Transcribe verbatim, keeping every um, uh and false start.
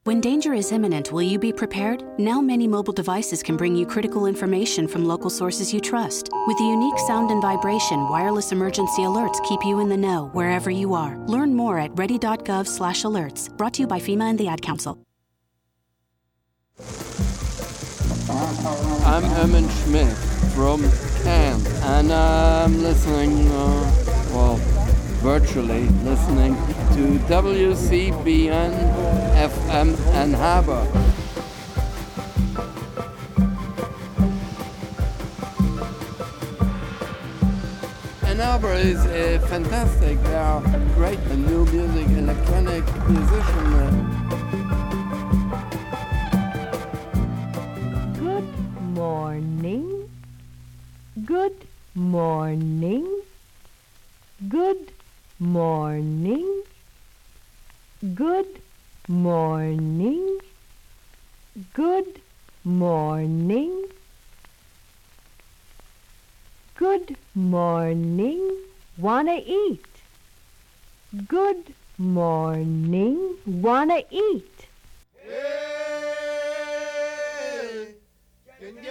When danger is imminent, will you be prepared? Now many mobile devices can bring you critical information from local sources you trust. With the unique sound and vibration, wireless emergency alerts keep you in the know wherever you are. Learn more at ready.gov slash alerts. Brought to you by FEMA and the Ad Council. I'm Herman Schmidt from Cannes, and I'm listening, uh, well, virtually listening to W C B N F M Ann Arbor. Ann Arbor is uh, fantastic. They are great and new music, electronic musicians. Good morning. Good morning. Good morning. Good morning. Good morning. Good morning. Wanna eat? Good morning. Wanna eat?